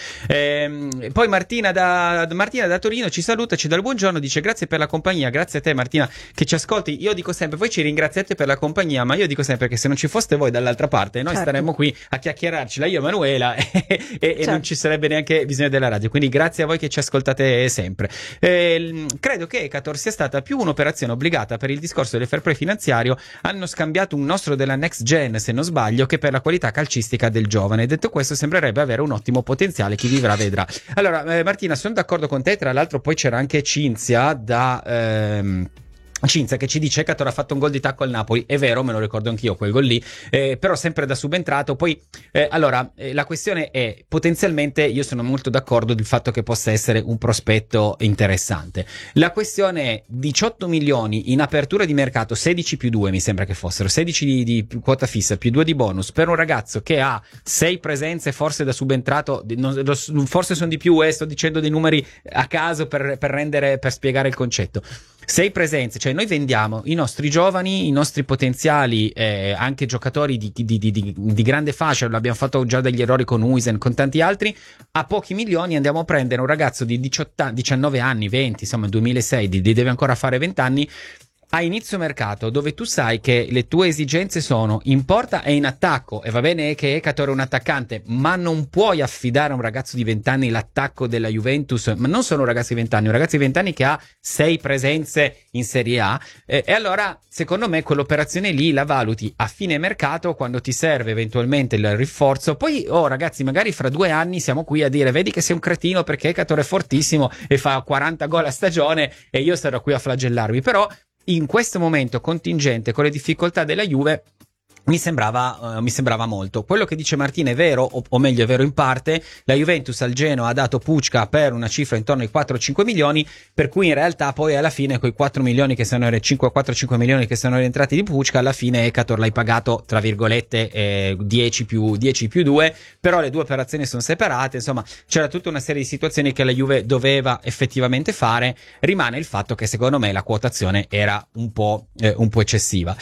Ehm, poi Martina da, Martina da Torino ci saluta, ci dà il buongiorno, dice grazie per la compagnia, grazie a te Martina che ci ascolti. Io dico sempre, voi ci ringraziate per la compagnia, ma io dico sempre che se non ci foste voi dall'altra parte noi certo. staremmo qui a chiacchierarcela io e Manuela e, e, certo. e non ci sarebbe neanche bisogno della radio, quindi grazie a voi che ci ascoltate sempre. Eh, credo che Ecator sia stata più un'operazione obbligata per il discorso del fair play finanziario, hanno scambiato un nostro della next gen se non sbaglio che per la qualità calcistica del giovane. Detto questo sembrerebbe avere un ottimo potenziale, chi vivrà vedrà. Allora eh, Martina, sono d'accordo con te, tra l'altro poi c'era anche Cinzia da ehm... Cinzia che ci dice che ha fatto un gol di tacco al Napoli, è vero, me lo ricordo anch'io quel gol lì, eh, però sempre da subentrato. Poi eh, allora eh, la questione è potenzialmente, io sono molto d'accordo del fatto che possa essere un prospetto interessante. La questione è diciotto milioni in apertura di mercato, sedici più due mi sembra che fossero, sedici di, di quota fissa più due di bonus per un ragazzo che ha sei presenze forse da subentrato, non, lo, forse sono di più, eh, sto dicendo dei numeri a caso per, per rendere, per spiegare il concetto. Sei presenze, cioè noi vendiamo i nostri giovani, i nostri potenziali eh, anche giocatori di, di, di, di, di grande fascia, l'abbiamo fatto già degli errori con Huijsen, con tanti altri, a pochi milioni andiamo a prendere un ragazzo di diciotto, diciannove anni, venti, insomma duemilasei, di, di deve ancora fare venti anni, a inizio mercato, dove tu sai che le tue esigenze sono in porta e in attacco, e va bene che Ecator è un attaccante, ma non puoi affidare a un ragazzo di venti anni l'attacco della Juventus, ma non solo un ragazzo di venti anni, un ragazzo di venti anni che ha sei presenze in Serie A, eh, e allora secondo me quell'operazione lì la valuti a fine mercato quando ti serve eventualmente il rinforzo. Poi oh ragazzi, magari fra due anni siamo qui a dire vedi che sei un cretino perché Ecator è fortissimo e fa quaranta gol a stagione e io sarò qui a flagellarvi, però in questo momento contingente con le difficoltà della Juve mi sembrava, uh, mi sembrava molto. Quello che dice Martina è vero, o, o meglio è vero in parte. La Juventus al Genoa ha dato Pucca per una cifra intorno ai quattro cinque milioni, per cui in realtà poi alla fine quei quattro milioni che sono cinque quattro cinque milioni che sono rientrati di Pucca, alla fine Ecator l'hai pagato tra virgolette eh, dieci più due, però le due operazioni sono separate, insomma c'era tutta una serie di situazioni che la Juve doveva effettivamente fare. Rimane il fatto che secondo me la quotazione era un po', eh, un po' eccessiva.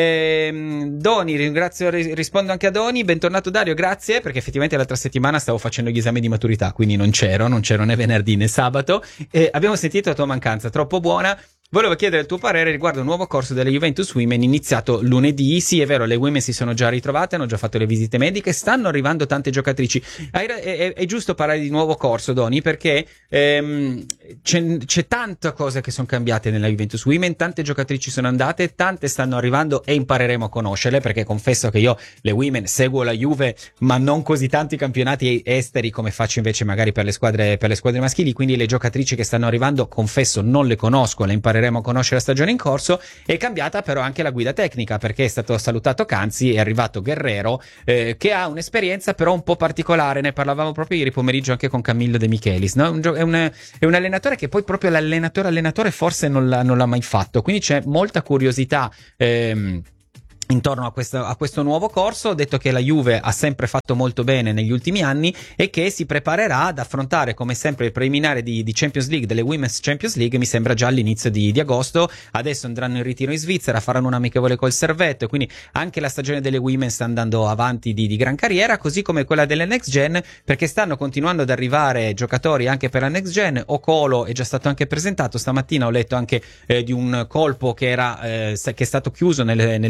Ehm, Doni, ringrazio, rispondo anche a Doni, bentornato Dario, grazie, perché effettivamente l'altra settimana stavo facendo gli esami di maturità, quindi non c'ero, non c'ero né venerdì né sabato, e abbiamo sentito la tua mancanza, troppo buona. Volevo chiedere il tuo parere riguardo un nuovo corso delle Juventus Women iniziato lunedì. Sì, è vero, le women si sono già ritrovate, hanno già fatto le visite mediche, stanno arrivando tante giocatrici. È, è, è giusto parlare di nuovo corso, Doni, perché ehm, c'è, c'è tante cose che sono cambiate nella Juventus Women, tante giocatrici sono andate, tante stanno arrivando e impareremo a conoscerle, perché confesso che io le women seguo la Juve, ma non così tanti campionati esteri come faccio invece magari per le squadre, per le squadre maschili, quindi le giocatrici che stanno arrivando, confesso, non le conosco, le impareremo a conoscere la stagione in corso. È cambiata però anche la guida tecnica, perché è stato salutato Canzi, è arrivato Guerrero, eh, che ha un'esperienza però un po' particolare, ne parlavamo proprio ieri pomeriggio anche con Camillo De Michelis, no? un, è, un, è un allenatore che poi proprio l'allenatore allenatore forse non l'ha, non l'ha mai fatto, quindi c'è molta curiosità ehm, intorno a questo, a questo nuovo corso. Ho detto che la Juve ha sempre fatto molto bene negli ultimi anni e che si preparerà ad affrontare come sempre il preliminare di, di Champions League, delle Women's Champions League, mi sembra già all'inizio di, di agosto. Adesso andranno in ritiro in Svizzera, faranno un amichevole col Servette, quindi anche la stagione delle Women sta andando avanti di, di gran carriera, così come quella delle Next Gen, perché stanno continuando ad arrivare giocatori anche per la Next Gen. Okolo è già stato anche presentato, stamattina ho letto anche eh, di un colpo che era eh, che è stato chiuso nelle, nelle ultime ore,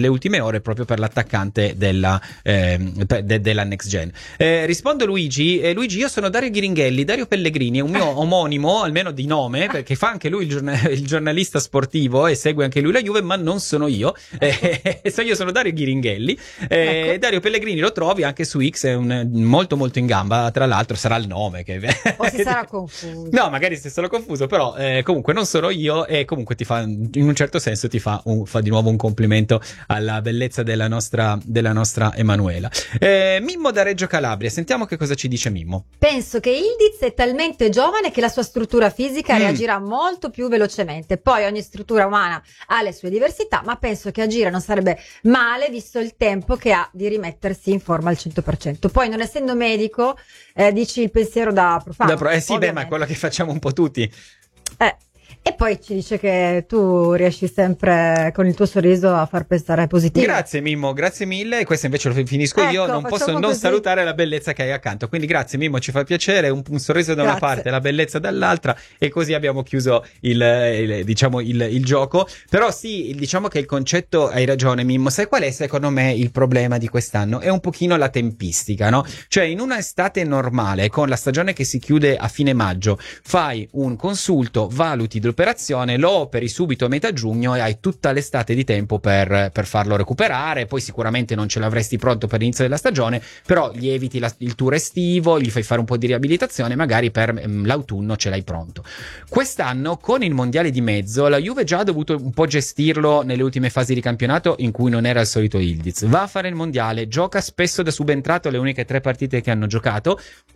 favore proprio per l'attaccante della, eh, de, della Next Gen. Eh, rispondo Luigi, eh, Luigi io sono Dario Ghiringhelli, Dario Pellegrini è un mio omonimo, almeno di nome, perché fa anche lui il, giorn- il giornalista sportivo e segue anche lui la Juve, ma non sono io, eh, so io sono Dario Ghiringhelli, eh, ecco. Dario Pellegrini lo trovi anche su X, è un, molto molto in gamba, tra l'altro sarà il nome che... o si sarà confuso. No, magari si è solo confuso, però eh, comunque non sono io e comunque ti fa, in un certo senso ti fa, un, fa di nuovo un complimento alla bellezza della nostra, della nostra Emanuela. Eh, Mimmo da Reggio Calabria, sentiamo che cosa ci dice Mimmo. Penso che Yildiz è talmente giovane che la sua struttura fisica Mm. reagirà molto più velocemente. Poi ogni struttura umana ha le sue diversità, ma penso che agire non sarebbe male visto il tempo che ha di rimettersi in forma al cento per cento. Poi non essendo medico, eh, dici il pensiero da profano. Da pro- eh sì, beh, ovviamente. ma è quello che facciamo un po' tutti. Eh. E poi ci dice che tu riesci sempre con il tuo sorriso a far pensare positivo. Grazie Mimmo, grazie mille. Questo invece lo finisco Ecco, io. Non posso facciamo non così. salutare la bellezza che hai accanto. Quindi grazie Mimmo, ci fa piacere. Un, un sorriso da una Grazie. parte, la bellezza dall'altra. E così abbiamo chiuso il, il diciamo il, il gioco. Però sì, diciamo che il concetto, hai ragione Mimmo. Sai qual è secondo me il problema di quest'anno? È un pochino la tempistica, no? Cioè in una estate normale, con la stagione che si chiude a fine maggio, fai un consulto, valuti l'operazione, lo operi subito a metà giugno e hai tutta l'estate di tempo per, per farlo recuperare. Poi sicuramente non ce l'avresti pronto per l'inizio della stagione, però gli eviti la, il tour estivo, gli fai fare un po' di riabilitazione, magari per um, l'autunno ce l'hai pronto. Quest'anno con il mondiale di mezzo la Juve già ha dovuto un po' gestirlo nelle ultime fasi di campionato in cui non era il solito Yildiz. Va a fare il mondiale, gioca spesso da subentrato le uniche tre partite che hanno giocato,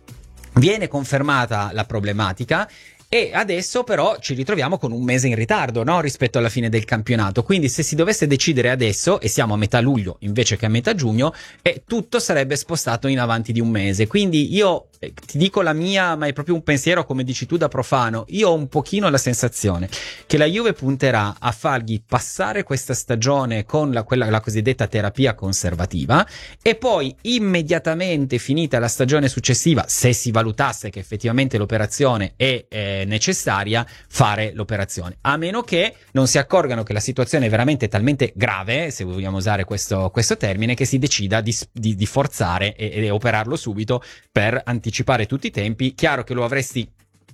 viene confermata la problematica. E adesso però ci ritroviamo con un mese in ritardo, no? Rispetto alla fine del campionato. Quindi se si dovesse decidere adesso, e siamo a metà luglio invece che a metà giugno, eh, tutto sarebbe spostato in avanti di un mese. Quindi io eh, ti dico la mia, ma è proprio un pensiero, come dici tu, da profano. Io ho un pochino la sensazione che la Juve punterà a fargli passare questa stagione con la, quella, la cosiddetta terapia conservativa e poi immediatamente finita la stagione successiva, se si valutasse che effettivamente l'operazione è eh, necessaria, fare l'operazione, a meno che non si accorgano che la situazione è veramente talmente grave, se vogliamo usare questo, questo termine, che si decida di, di, di forzare e, e operarlo subito per anticipare tutti i tempi. Chiaro che lo avresti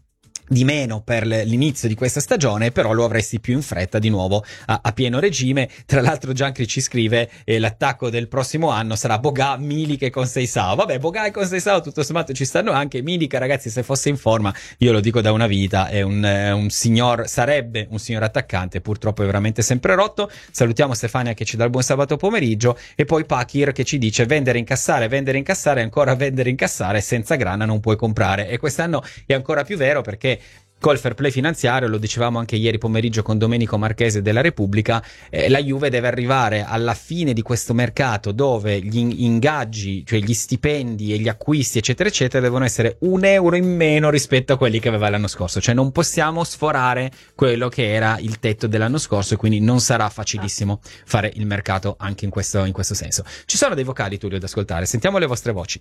di meno per l'inizio di questa stagione, però lo avresti più in fretta di nuovo a, a pieno regime. Tra l'altro Giancri ci scrive eh, l'attacco del prossimo anno sarà Bogà, Milik e Conceição. Vabbè, Bogà e Conceição tutto sommato ci stanno anche. Milik, ragazzi, se fosse in forma, io lo dico da una vita, è un, eh, un signor, sarebbe un signor attaccante, purtroppo è veramente sempre rotto. Salutiamo Stefania che ci dà il buon sabato pomeriggio e poi Pakir che ci dice vendere, incassare, vendere, incassare, ancora vendere, incassare, senza grana non puoi comprare. E quest'anno è ancora più vero perché col fair play finanziario, lo dicevamo anche ieri pomeriggio con Domenico Marchese della Repubblica, eh, la Juve deve arrivare alla fine di questo mercato dove gli ingaggi, cioè gli stipendi e gli acquisti eccetera eccetera devono essere un euro in meno rispetto a quelli che aveva l'anno scorso. Cioè non possiamo sforare quello che era il tetto dell'anno scorso e quindi non sarà facilissimo fare il mercato anche in questo, in questo senso. Ci sono dei vocali, Tullio, da ascoltare, sentiamo le vostre voci.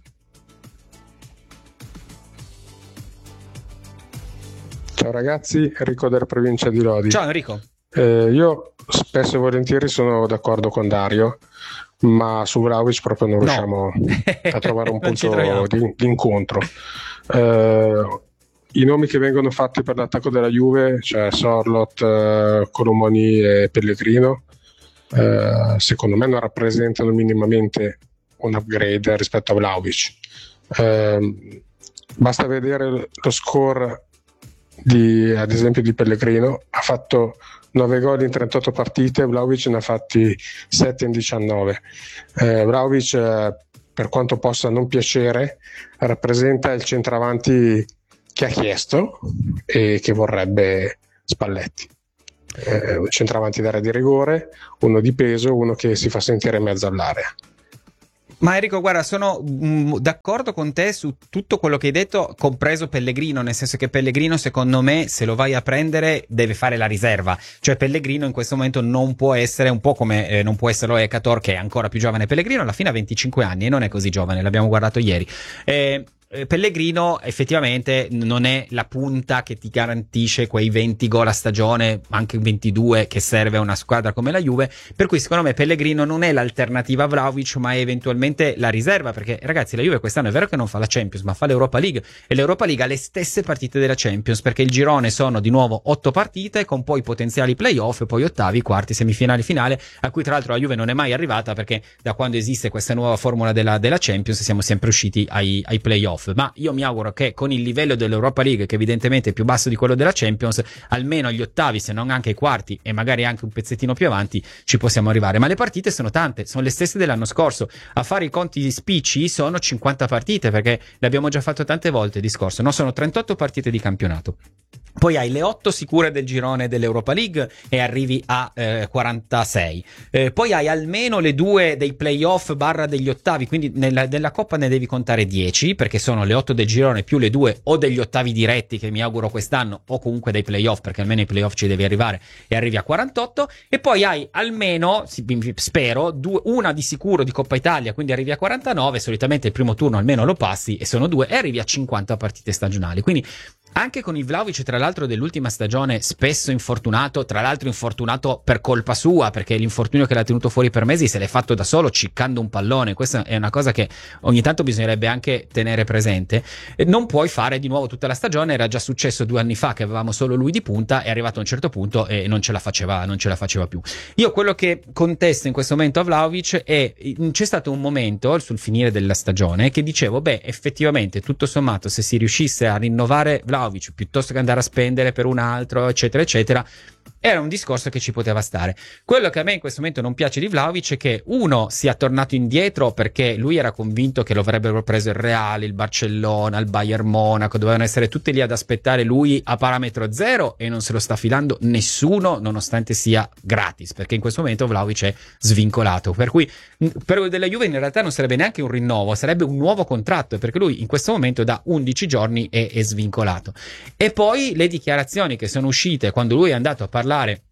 Ciao ragazzi, Enrico della provincia di Lodi. Ciao Enrico. Eh, io spesso e volentieri sono d'accordo con Dario, ma su Vlahovic proprio non No. riusciamo a trovare un Non ci punto troviamo. di, di incontro. Eh, I nomi che vengono fatti per l'attacco della Juve, cioè Sorlot, eh, Colomoni e Pellegrino, eh, secondo me non rappresentano minimamente un upgrade rispetto a Vlahovic. Eh, basta vedere lo score di, ad esempio di Pellegrino, ha fatto nove gol in trentotto partite, Vlahovic ne ha fatti sette in diciannove. eh, Vlahovic, eh, per quanto possa non piacere, rappresenta il centravanti che ha chiesto e che vorrebbe Spalletti, eh, un centravanti d'area di rigore, uno di peso, uno che si fa sentire in mezzo all'area. Ma Enrico, guarda, sono mh, d'accordo con te su tutto quello che hai detto, compreso Pellegrino, nel senso che Pellegrino, secondo me, se lo vai a prendere, deve fare la riserva. Cioè Pellegrino in questo momento non può essere, un po' come eh, non può esserlo Ekator, che è ancora più giovane. Pellegrino alla fine ha venticinque anni e non è così giovane, l'abbiamo guardato ieri. Eh, eh, Pellegrino effettivamente non è la punta che ti garantisce quei venti gol a stagione, anche ventidue, che serve a una squadra come la Juve, per cui secondo me Pellegrino non è l'alternativa a Vlahovic, ma è eventualmente la riserva, perché ragazzi la Juve quest'anno è vero che non fa la Champions, ma fa l'Europa League, e l'Europa League ha le stesse partite della Champions, perché il girone sono di nuovo otto partite con poi potenziali playoff e poi ottavi, quarti, semifinali, finale, a cui tra l'altro la Juve non è mai arrivata, perché da quando esiste questa nuova formula della, della Champions siamo sempre usciti ai, ai playoff. Ma io mi auguro che con il livello dell'Europa League, che evidentemente è più basso di quello della Champions, almeno agli ottavi, se non anche ai quarti e magari anche un pezzettino più avanti, ci possiamo arrivare. Ma le partite sono tante, sono le stesse dell'anno scorso. A fare i conti spicci sono cinquanta partite, perché l'abbiamo già fatto tante volte il discorso, no? Sono trentotto partite di campionato. Poi hai le otto sicure del girone dell'Europa League e arrivi a eh, quarantasei. Eh, poi hai almeno le due dei playoff barra degli ottavi, quindi nella, nella Coppa ne devi contare dieci, perché sono le otto del girone più le due o degli ottavi diretti, che mi auguro quest'anno, o comunque dei playoff, perché almeno ai playoff ci devi arrivare, e arrivi a quarantotto. E poi hai almeno, spero, due, una di sicuro di Coppa Italia, quindi arrivi a quarantanove, solitamente il primo turno almeno lo passi, e sono due, e arrivi a cinquanta partite stagionali. Quindi anche con il Vlahovic, tra l'altro dell'ultima stagione, spesso infortunato, tra l'altro infortunato per colpa sua, perché l'infortunio che l'ha tenuto fuori per mesi se l'è fatto da solo ciccando un pallone. Questa è una cosa che ogni tanto bisognerebbe anche tenere presente. Non puoi fare di nuovo tutta la stagione, era già successo due anni fa che avevamo solo lui di punta, è arrivato a un certo punto e non ce la faceva, non ce la faceva più. Io quello che contesto in questo momento a Vlahovic è, c'è stato un momento sul finire della stagione che dicevo, beh, effettivamente tutto sommato, se si riuscisse a rinnovare Vlahovic piuttosto che andare a spendere per un altro, eccetera eccetera, era un discorso che ci poteva stare. Quello che a me in questo momento non piace di Vlahovic è che uno sia tornato indietro, perché lui era convinto che lo avrebbero preso il Real, il Barcellona, il Bayern Monaco, dovevano essere tutti lì ad aspettare lui a parametro zero, e non se lo sta filando nessuno, nonostante sia gratis, perché in questo momento Vlahovic è svincolato, per cui per della Juve in realtà non sarebbe neanche un rinnovo, sarebbe un nuovo contratto, perché lui in questo momento da undici giorni è, è svincolato. E poi le dichiarazioni che sono uscite quando lui è andato a parlare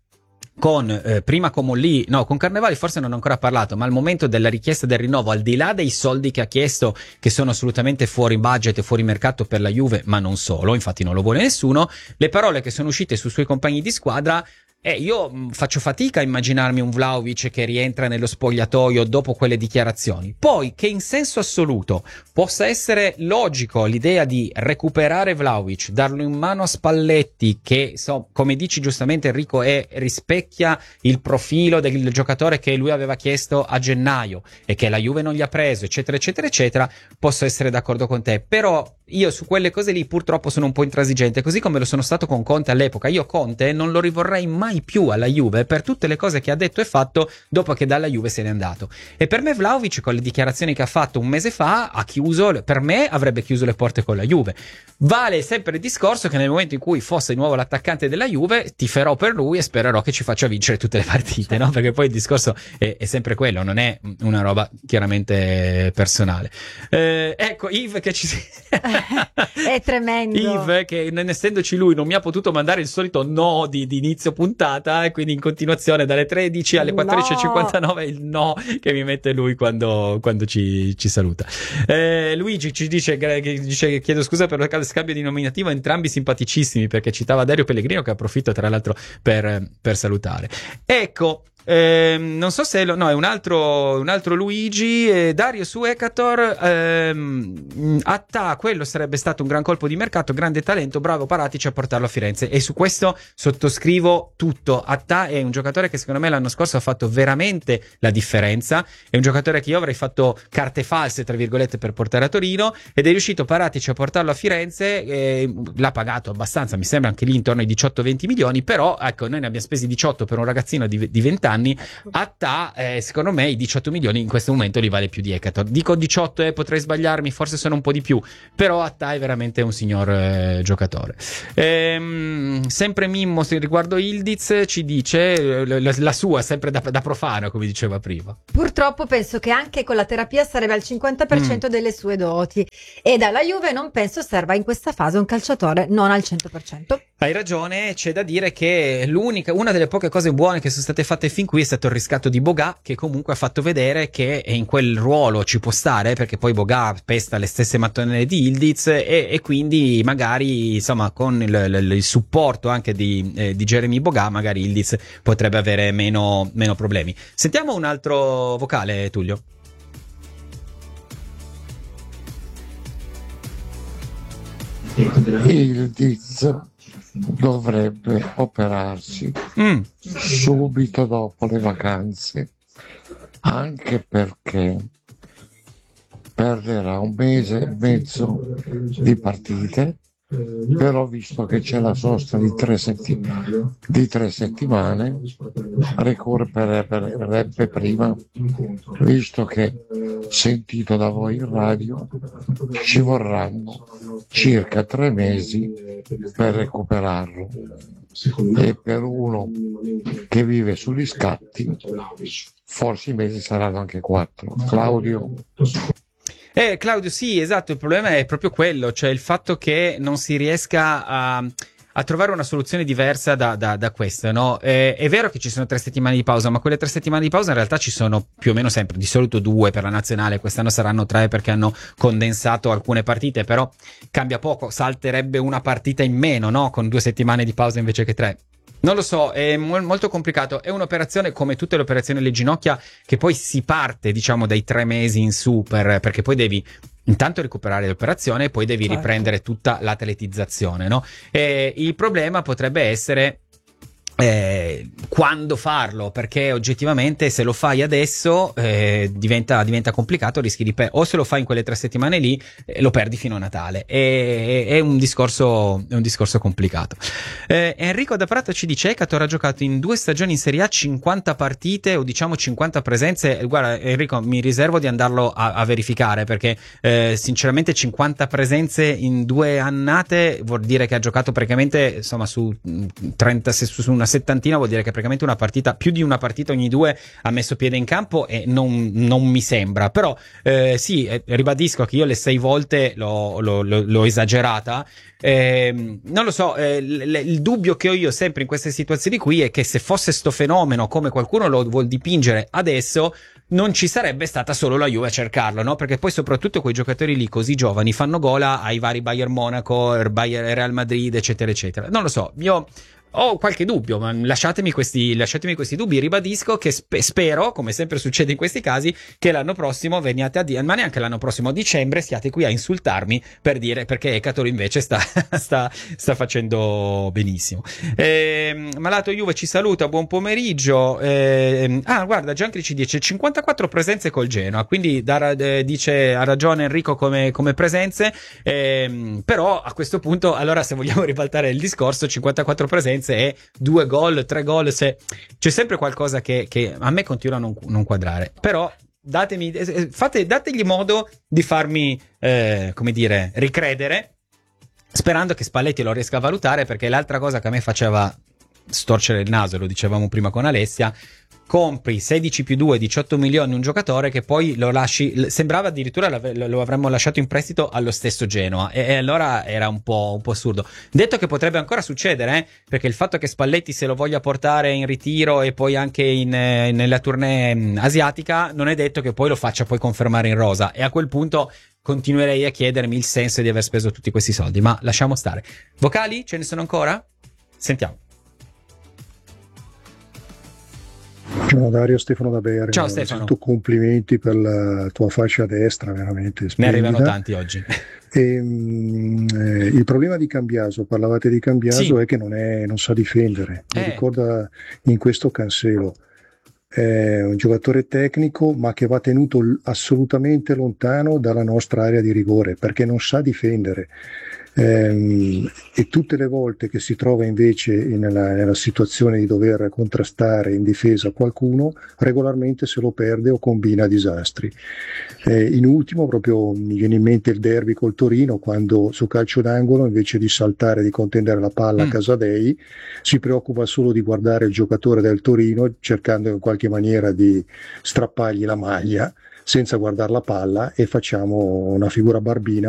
con eh, prima con Molli, no, con Carnevali forse non ho ancora parlato, ma al momento della richiesta del rinnovo, al di là dei soldi che ha chiesto, che sono assolutamente fuori budget e fuori mercato per la Juve, ma non solo, infatti non lo vuole nessuno, le parole che sono uscite sui suoi compagni di squadra. Eh, io mh, faccio fatica a immaginarmi un Vlahovic che rientra nello spogliatoio dopo quelle dichiarazioni. Poi, che in senso assoluto possa essere logico l'idea di recuperare Vlahovic, darlo in mano a Spalletti, che so, come dici giustamente Enrico, è, rispecchia il profilo del giocatore che lui aveva chiesto a gennaio e che la Juve non gli ha preso, eccetera eccetera eccetera, posso essere d'accordo con te. Però io su quelle cose lì purtroppo sono un po' intransigente, così come lo sono stato con Conte all'epoca. Io Conte non lo rivorrei mai più alla Juve per tutte le cose che ha detto e fatto dopo che dalla Juve se n'è andato. E per me Vlahovic, con le dichiarazioni che ha fatto un mese fa, ha chiuso, per me avrebbe chiuso le porte con la Juve. Vale sempre il discorso che nel momento in cui fosse di nuovo l'attaccante della Juve tiferò per lui e spererò che ci faccia vincere tutte le partite, no? Perché poi il discorso è, è sempre quello, non è una roba chiaramente personale. Eh, ecco Yves che ci si... È tremendo. Yves che, non essendoci lui, non mi ha potuto mandare il solito no di, di inizio puntata, e quindi in continuazione dalle tredici alle quattordici e cinquantanove il no che mi mette lui quando, quando ci, ci saluta. Eh, Luigi ci dice, dice chiedo scusa per il scambio di nominativo, entrambi simpaticissimi, perché citava Dario Pellegrino, che approfitto tra l'altro per, per salutare. Ecco, Eh, non so se lo, no, è un altro, un altro Luigi. eh, Dario su Ekator. ehm, Attà, quello sarebbe stato un gran colpo di mercato, grande talento, bravo Paratici a portarlo a Firenze, e su questo sottoscrivo tutto. Attà è un giocatore che secondo me l'anno scorso ha fatto veramente la differenza, è un giocatore che io avrei fatto carte false tra virgolette per portare a Torino, ed è riuscito Paratici a portarlo a Firenze. eh, l'ha pagato abbastanza, mi sembra anche lì intorno ai diciotto venti milioni, però ecco, noi ne abbiamo spesi diciotto per un ragazzino di, di venti anni. Attà, eh, secondo me i diciotto milioni in questo momento li vale più di Ekator. Dico diciotto, eh, potrei sbagliarmi, forse sono un po' di più, però Attà è veramente un signor eh, giocatore. Ehm, sempre Mimmo riguardo Ildiz ci dice la, la sua sempre da, da profano, come diceva prima. Purtroppo penso che anche con la terapia sarebbe al cinquanta per cento mm. delle sue doti, e dalla Juve non penso serva in questa fase un calciatore non al cento per cento. Hai ragione, c'è da dire che l'unica, una delle poche cose buone che sono state fatte fin qui è stato il riscatto di Boga, che comunque ha fatto vedere che in quel ruolo ci può stare, perché poi Boga pesta le stesse mattonelle di Ildiz e, e quindi magari insomma con il, il, il supporto anche di, eh, di Jeremy Boga magari Ildiz potrebbe avere meno, meno problemi. Sentiamo un altro vocale, Tullio. Ildiz dovrebbe operarsi mm. subito dopo le vacanze, anche perché perderà un mese e mezzo di partite, però visto che c'è la sosta di tre settimane, di tre settimane recupererebbe prima, visto che, sentito da voi in radio, ci vorranno circa tre mesi per recuperarlo, e per uno che vive sugli scatti forse i mesi saranno anche quattro. Claudio? Eh, Claudio, sì, esatto, il problema è proprio quello, cioè il fatto che non si riesca a, a trovare una soluzione diversa da, da, da questa, no? Eh, è vero che ci sono tre settimane di pausa, ma quelle tre settimane di pausa in realtà ci sono più o meno sempre, di solito due per la nazionale, quest'anno saranno tre perché hanno condensato alcune partite, però cambia poco, salterebbe una partita in meno, no? Con due settimane di pausa invece che tre. Non lo so, è mo- molto complicato, è un'operazione come tutte le operazioni alle ginocchia che poi si parte diciamo dai tre mesi in su per, perché poi devi intanto recuperare l'operazione e poi devi certo. riprendere tutta l'atletizzazione, no? E il problema potrebbe essere Eh, quando farlo, perché oggettivamente se lo fai adesso eh, diventa, diventa complicato, rischi di per- o se lo fai in quelle tre settimane lì eh, lo perdi fino a Natale, è, è, un, discorso, è un discorso complicato. eh, Enrico da Prato ci dice: Ecator ha giocato in due stagioni in Serie A cinquanta partite o diciamo cinquanta presenze. Guarda Enrico, mi riservo di andarlo a, a verificare, perché eh, sinceramente cinquanta presenze in due annate vuol dire che ha giocato praticamente insomma su trenta, su una settantina, vuol dire che praticamente una partita, più di una partita ogni due ha messo piede in campo, e non, non mi sembra, però eh, sì, eh, ribadisco che io le sei volte l'ho, l'ho, l'ho, l'ho esagerata. Eh, non lo so, eh, l- il dubbio che ho io sempre in queste situazioni qui è che se fosse sto fenomeno come qualcuno lo vuol dipingere adesso, non ci sarebbe stata solo la Juve a cercarlo, no? Perché poi soprattutto quei giocatori lì così giovani fanno gola ai vari Bayern Monaco, Bayern, Real Madrid, eccetera eccetera. Non lo so, io ho qualche dubbio, ma lasciatemi questi, lasciatemi questi dubbi. Ribadisco che spe- spero, come sempre succede in questi casi, che l'anno prossimo veniate a dire, ma neanche l'anno prossimo, a dicembre, siate qui a insultarmi per dire perché Ecator invece sta, sta, sta facendo benissimo. Eh, Malato Juve ci saluta, buon pomeriggio. Eh, ah, guarda, Giancri ci dice cinquantaquattro presenze col Genoa, quindi da, eh, dice ha ragione Enrico come, come presenze, eh, però a questo punto, allora se vogliamo ribaltare il discorso, cinquantaquattro presenze e due gol, tre gol, se c'è sempre qualcosa che, che a me continua a non, non quadrare, però datemi, fate, dategli modo di farmi eh, come dire, ricredere, sperando che Spalletti lo riesca a valutare, perché l'altra cosa che a me faceva storcere il naso, lo dicevamo prima con Alessia, compri sedici più due, diciotto milioni un giocatore che poi lo lasci, sembrava addirittura lo avremmo lasciato in prestito allo stesso Genoa, e, e allora era un po', un po' assurdo. Detto che potrebbe ancora succedere, eh, perché il fatto che Spalletti se lo voglia portare in ritiro e poi anche in, eh, nella tournée mh, asiatica, non è detto che poi lo faccia poi confermare in rosa, e a quel punto continuerei a chiedermi il senso di aver speso tutti questi soldi, ma lasciamo stare. Vocali? Ce ne sono ancora? Sentiamo. Ciao Dario, Stefano da Bergamo. Ciao Stefano. Complimenti per la tua fascia destra, veramente splendida. Ne arrivano tanti oggi. E, mh, eh, il problema di Cambiaso, parlavate di Cambiaso, sì. È che non, è, non sa difendere. Mi eh. ricorda in questo Cancelo. È un giocatore tecnico, ma che va tenuto assolutamente lontano dalla nostra area di rigore, perché non sa difendere. Ehm, e tutte le volte che si trova invece nella, nella situazione di dover contrastare in difesa qualcuno, regolarmente se lo perde o combina disastri. Eh, in ultimo proprio mi viene in mente il derby col Torino, quando su calcio d'angolo invece di saltare, di contendere la palla mm. a Casadei, si preoccupa solo di guardare il giocatore del Torino, cercando in qualche maniera di strappargli la maglia senza guardare la palla, e facciamo una figura barbina